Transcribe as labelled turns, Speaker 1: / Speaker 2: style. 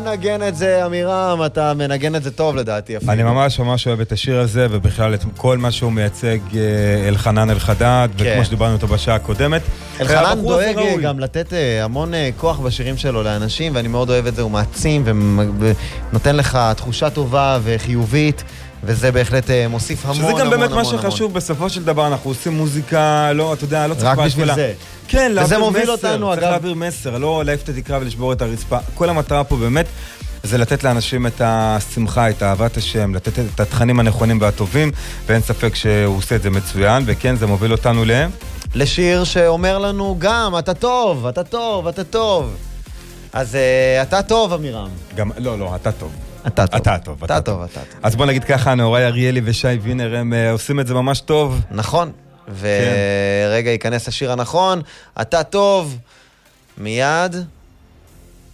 Speaker 1: נגן את זה, אמירם, אתה מנגן את זה טוב לדעתי אפילו.
Speaker 2: אני ממש ממש אוהב את השיר הזה, ובכלל את כל מה שהוא מייצג אלחנן אלחדד, וכמו שדיברנו אותו בשעה הקודמת.
Speaker 1: אלחנן דואג גם לתת המון כוח בשירים שלו לאנשים, ואני מאוד אוהב את זה, הוא מעצים ונותן לך תחושה טובה וחיובית, וזה בהחלט מוסיף המון המון המון.
Speaker 2: שזה גם באמת מה שחשוב, בסופו של דבר אנחנו עושים מוזיקה, לא, אתה יודע, לא צריך
Speaker 1: רק בשביל זה.
Speaker 2: כן,
Speaker 1: וזה מוביל אותנו,
Speaker 2: צריך להעביר מסר, לא להעיף את התקרה ולשבור את הרצפה. כל המטרה פה באמת זה לתת לאנשים את השמחה, את אהבת השם, לתת את התכנים הנכונים והטובים, ואין ספק שהוא עושה את זה מצוין, וכן, זה מוביל אותנו
Speaker 1: לשיר שאומר לנו גם, אתה טוב, אתה טוב, אתה טוב. אז אתה טוב, אמירם.
Speaker 2: גם, לא, אתה טוב.
Speaker 1: אתה טוב.
Speaker 2: אתה טוב.
Speaker 1: אתה טוב.
Speaker 2: אז בוא נגיד ככה, נאורי אריאלי ושי וינר, הם עושים את זה ממש טוב.
Speaker 1: נכון. ורגע ייכנס השיר הנכון, אתה טוב, מיד.